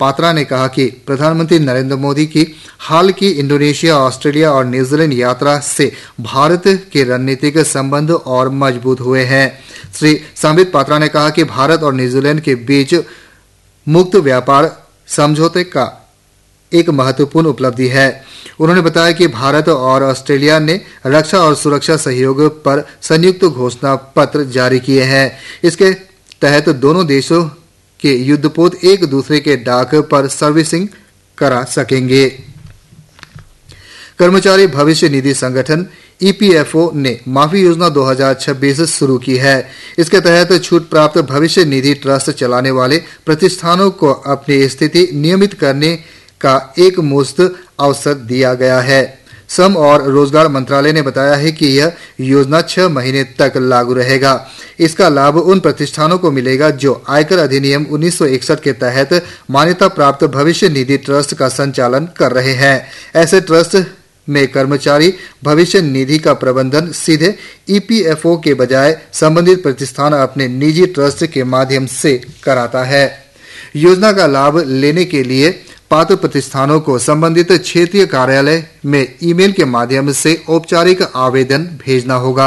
पात्रा ने कहा कि प्रधानमंत्री नरेंद्र मोदी की हाल की इंडोनेशिया, ऑस्ट्रेलिया और न्यूजीलैंड यात्रा से भारत के रणनीतिक संबंध और मजबूत हुए हैं। श्री संबित पात्रा ने कहा कि भारत और न्यूजीलैंड के बीच मुक्त व्यापार समझौते का एक महत्वपूर्ण उपलब्धि है। उन्होंने बताया कि भारत और ऑस्ट्रेलिया ने रक्षा और सुरक्षा सहयोग पर संयुक्त घोषणा पत्र जारी किए हैं। इसके तहत दोनों देशों के युद्धपोत एक दूसरे के डाक पर सर्विसिंग करा सकेंगे। कर्मचारी भविष्य निधि संगठन EPFO ने माफी योजना 2026 शुरू की है। इसके तहत छूट प्राप्त भविष्य निधि ट्रस्ट चलाने वाले प्रतिष्ठानों को अपनी स्थिति नियमित करने का एक मुश्त अवसर दिया गया है। श्रम और रोजगार मंत्रालय ने बताया है कि यह योजना 6 महीने तक लागू रहेगा। इसका लाभ उन प्रतिष्ठानों को मिलेगा जो आयकर अधिनियम 1961 के तहत मान्यता प्राप्त भविष्य निधि ट्रस्ट का संचालन कर रहे हैं। ऐसे ट्रस्ट में कर्मचारी भविष्य निधि का प्रबंधन सीधे EPFO के बजाय संबंधित प्रतिष्ठान अपने निजी ट्रस्ट के माध्यम से कराता है। योजना का लाभ लेने के लिए पात्र प्रतिष्ठानों को संबंधित क्षेत्रीय कार्यालय में ईमेल के माध्यम से औपचारिक आवेदन भेजना होगा।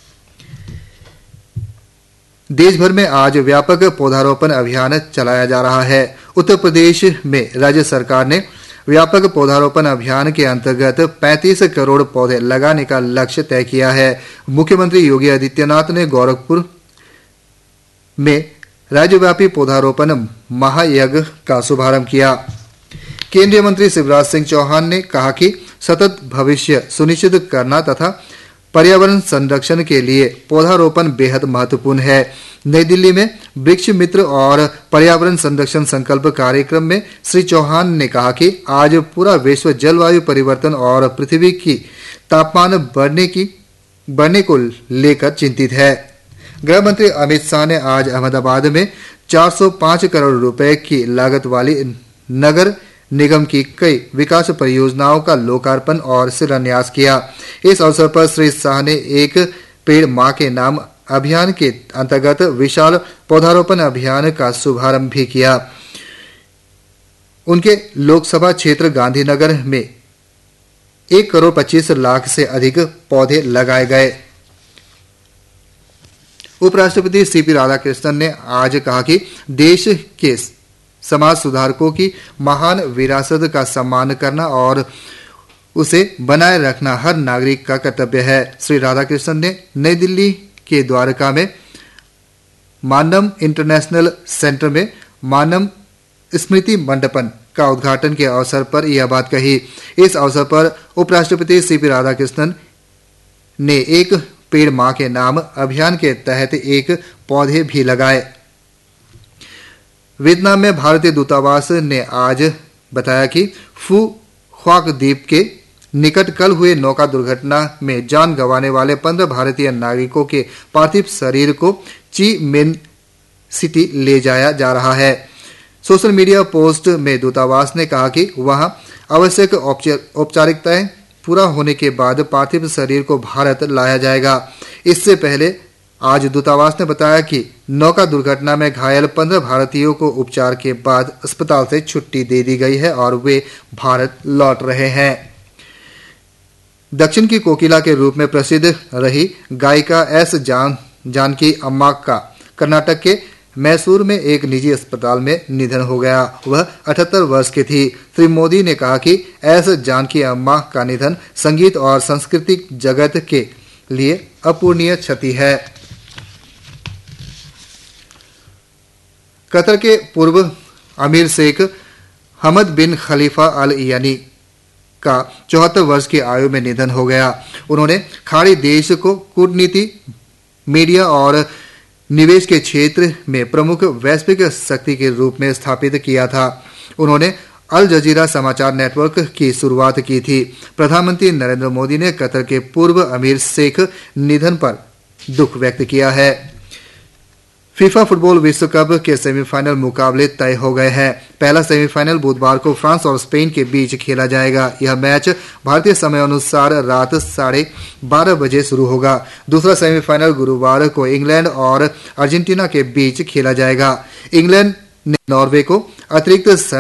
देश भर में आज व्यापक पौधारोपण अभियान चलाया जा रहा है। उत्तर प्रदेश में राज्य सरकार ने व्यापक पौधारोपण अभियान के अंतर्गत 35 करोड़ पौधे लगाने का लक्ष्य तय किया है। मुख्यमंत्री योगी आदित्यनाथ ने गोरखपुर में राज्यव्यापी पौधारोपण महायज्ञ का शुभारंभ किया। केंद्रीय मंत्री शिवराज सिंह चौहान ने कहा कि सतत भविष्य सुनिश्चित करना तथा पर्यावरण संरक्षण के लिए पौधारोपण बेहद महत्वपूर्ण है। नई दिल्ली में वृक्ष मित्र और पर्यावरण संरक्षण संकल्प कार्यक्रम में श्री चौहान ने कहा कि आज पूरा विश्व जलवायु परिवर्तन और पृथ्वी की तापमान बढ़ने को लेकर चिंतित है। गृह मंत्री अमित शाह ने आज अहमदाबाद में 405 करोड़ रुपए की लागत वाली नगर निगम की कई विकास परियोजनाओं का लोकार्पण और शिलान्यास किया। इस अवसर पर श्री शाह ने एक पेड़ मां के नाम अभियान के अंतर्गत विशाल पौधारोपण अभियान का शुभारंभ भी किया। उनके लोकसभा क्षेत्र गांधीनगर में 1 करोड़ 25 लाख से अधिक पौधे लगाए गए। उपराष्ट्रपति CP राधाकृष्णन ने आज कहा कि देश के समाज सुधारकों की महान विरासत का सम्मान करना और उसे बनाए रखना हर नागरिक का कर्तव्य है। श्री राधाकृष्णन ने नई दिल्ली के द्वारका में मानम इंटरनेशनल सेंटर में मानम स्मृति मंडपम का उद्घाटन के अवसर पर यह बात कही। इस अवसर पर उपराष्ट्रपति CP राधाकृष्णन ने एक पेड़ मां के नाम अभियान के तहत एक पौधे भी लगाए। वियतनाम में भारतीय दूतावास ने आज बताया कि फू ख्वाक द्वीप के निकट कल हुए नौका दुर्घटना में जान गंवाने वाले 15 भारतीय नागरिकों के पार्थिव शरीर को ची मेन सिटी ले जाया जा रहा है। सोशल मीडिया पोस्ट में दूतावास ने कहा कि वहां आवश्यक औपचारिकताएं पूरा होने के बाद पार्थिव शरीर को भारत लाया जाएगा। इससे पहले आज दूतावास ने बताया कि नौका दुर्घटना में घायल 15 भारतीयों को उपचार के बाद अस्पताल से छुट्टी दे दी गई है और वे भारत लौट रहे हैं। दक्षिण की कोकिला के रूप में प्रसिद्ध रही गायिका S जानकी अम्मा का कर्नाटक के मैसूर में एक निजी अस्पताल में निधन हो गया। वह 78 वर्ष की थी। श्री मोदी ने कहा कि S जानकी अम्मा का निधन संगीत और सांस्कृतिक जगत के लिए अपूरणीय क्षति है। कतर के पूर्व अमीर शेख हमद बिन खलीफा अल यानी का 74 वर्ष की आयु में निधन हो गया। उन्होंने खाड़ी देश को कूटनीति, मीडिया और निवेश के क्षेत्र में प्रमुख वैश्विक शक्ति के रूप में स्थापित किया था। उन्होंने अल जजीरा समाचार नेटवर्क की शुरुआत की थी। प्रधानमंत्री नरेंद्र मोदी ने कतर के पूर्व अमीर शेख निधन पर दुख व्यक्त किया है। फीफा फुटबॉल विश्व कप के सेमीफाइनल मुकाबले तय हो गए हैं। पहला सेमीफाइनल बुधवार को फ्रांस और स्पेन के बीच खेला जाएगा। यह मैच भारतीय समय अनुसार रात 12:30 बजे शुरू होगा। दूसरा सेमीफाइनल गुरुवार को इंग्लैंड और अर्जेंटीना के बीच खेला जाएगा। इंग्लैंड ने नॉर्वे को अतिरिक्त